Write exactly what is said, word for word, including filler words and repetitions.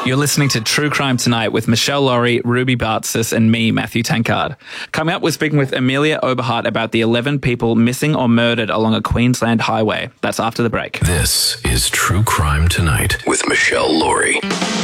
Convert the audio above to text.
You're listening to True Crime Tonight with Michelle Laurie, Ruby Bartsis, and me, Matthew Tankard. Coming up, we're speaking with Amelia Oberhart about the eleven people missing or murdered along a Queensland highway. That's after the break. This is True Crime Tonight with Michelle Laurie.